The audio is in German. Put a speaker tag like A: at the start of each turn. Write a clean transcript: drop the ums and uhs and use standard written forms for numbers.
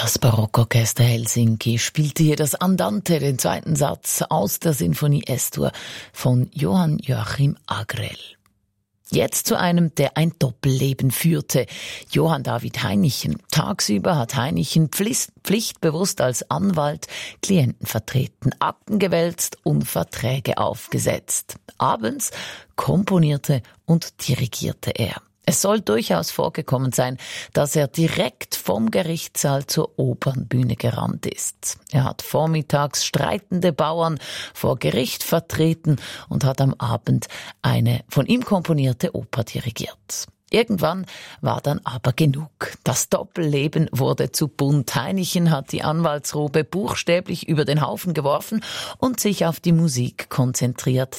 A: Das Barockorchester Helsinki spielte hier das Andante, den zweiten Satz aus der Sinfonie S-Dur von Johann Joachim Agrell. Jetzt zu einem, der ein Doppelleben führte. Johann David Heinichen. Tagsüber hat Heinichen pflichtbewusst als Anwalt Klienten vertreten, Akten gewälzt und Verträge aufgesetzt. Abends komponierte und dirigierte er. Es soll durchaus vorgekommen sein, dass er direkt vom Gerichtssaal zur Opernbühne gerannt ist. Er hat vormittags streitende Bauern vor Gericht vertreten und hat am Abend eine von ihm komponierte Oper dirigiert. Irgendwann war dann aber genug. Das Doppelleben wurde zu bunt. Heinichen hat die Anwaltsrobe buchstäblich über den Haufen geworfen und sich auf die Musik konzentriert,